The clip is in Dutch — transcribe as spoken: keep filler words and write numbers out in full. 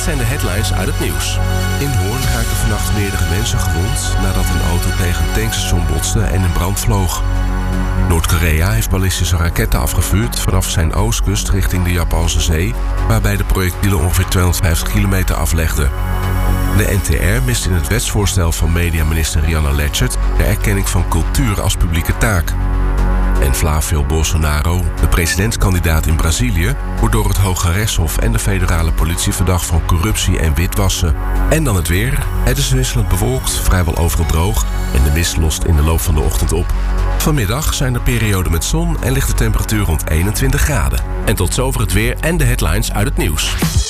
zijn de headlines uit het nieuws. In Hoorn raakten vannacht meerdere mensen gewond nadat een auto tegen een tankstation botste en in brand vloog. Noord-Korea heeft ballistische raketten afgevuurd vanaf zijn oostkust richting de Japanse zee, waarbij de projectielen ongeveer tweehonderdvijftig kilometer aflegden. De N T R mist in het wetsvoorstel van mediaminister Rihanna Leggett de erkenning van cultuur als publieke taak. En Flávio Bolsonaro, de presidentskandidaat in Brazilië, wordt door het Hoge Rechtshof en de federale politie verdacht van corruptie en witwassen. En dan het weer. Het is wisselend bewolkt, vrijwel overal droog en de mist lost in de loop van de ochtend op. Vanmiddag zijn er perioden met zon en ligt de temperatuur rond eenentwintig graden. En tot zover het weer en de headlines uit het nieuws.